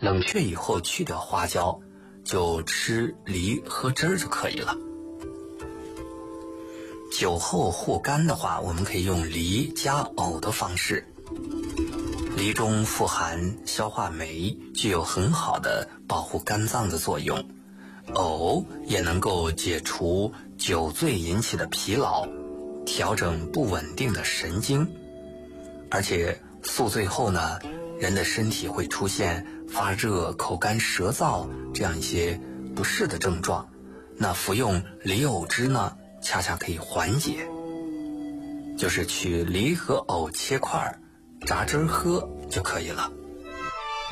冷却以后去掉花椒，就吃梨喝汁儿就可以了。酒后护肝的话，我们可以用梨加藕的方式。梨中富含消化酶，具有很好的保护肝脏的作用。藕也能够解除酒醉引起的疲劳，调整不稳定的神经。而且宿醉后呢，人的身体会出现发热、口干舌燥这样一些不适的症状，那服用梨藕汁呢，恰恰可以缓解。就是取梨和藕切块，榨汁喝就可以了。